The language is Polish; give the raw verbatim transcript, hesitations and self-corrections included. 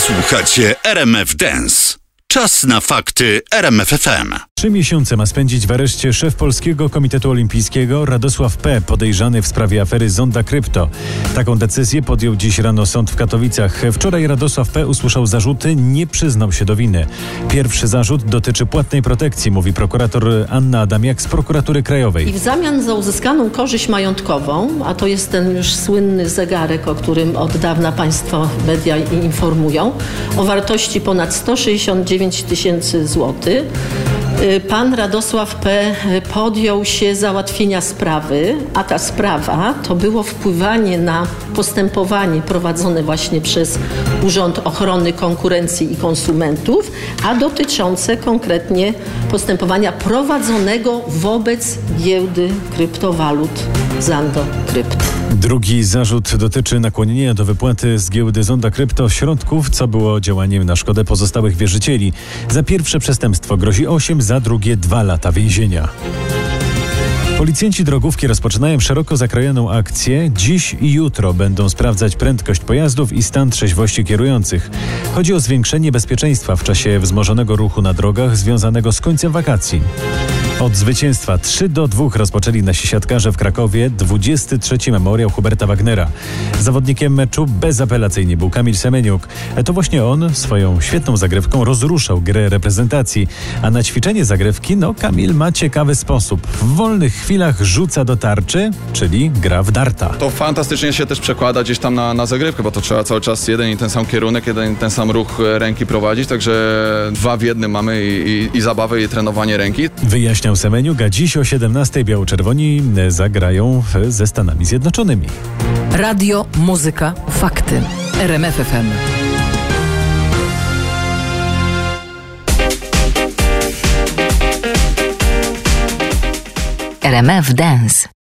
Słuchacie R M F Dance. Czas na fakty R M F F M. Trzy miesiące ma spędzić w areszcie szef Polskiego Komitetu Olimpijskiego Radosław P., podejrzany w sprawie afery Zonda Krypto. Taką decyzję podjął dziś rano sąd w Katowicach. Wczoraj Radosław P. usłyszał zarzuty, nie przyznał się do winy. Pierwszy zarzut dotyczy płatnej protekcji, mówi prokurator Anna Adamiak z Prokuratury Krajowej. I w zamian za uzyskaną korzyść majątkową, a to jest ten już słynny zegarek, o którym od dawna państwo media informują, o wartości ponad sto sześćdziesiąt dziewięć tysięcy złotych, pan Radosław P. podjął się załatwienia sprawy, a ta sprawa to było wpływanie na postępowanie prowadzone właśnie przez Urząd Ochrony Konkurencji i Konsumentów, a dotyczące konkretnie postępowania prowadzonego wobec giełdy kryptowalut Zando Krypto. Drugi zarzut dotyczy nakłonienia do wypłaty z giełdy Zonda Krypto środków, co było działaniem na szkodę pozostałych wierzycieli. Za pierwsze przestępstwo grozi osiem, za drugie dwa lata więzienia. Policjanci drogówki rozpoczynają szeroko zakrojoną akcję. Dziś i jutro będą sprawdzać prędkość pojazdów i stan trzeźwości kierujących. Chodzi o zwiększenie bezpieczeństwa w czasie wzmożonego ruchu na drogach związanego z końcem wakacji. Od zwycięstwa trzy do dwóch rozpoczęli nasi siatkarze w Krakowie dwudziesty trzeci memoriał Huberta Wagnera. Zawodnikiem meczu bezapelacyjnie był Kamil Semeniuk. To właśnie on swoją świetną zagrywką rozruszał grę reprezentacji. A na ćwiczenie zagrywki, no Kamil ma ciekawy sposób. W wolnych chwilach rzuca do tarczy, czyli gra w darta. To fantastycznie się też przekłada gdzieś tam na, na zagrywkę, bo to trzeba cały czas jeden i ten sam kierunek, jeden i ten sam ruch ręki prowadzić, także dwa w jednym mamy i, i, i zabawę, i trenowanie ręki. Wyjaśniał Semeniuk, a dziś o siedemnastej biało-czerwoni zagrają ze Stanami Zjednoczonymi. Radio, muzyka, fakty. R M F F M. R M F Dance.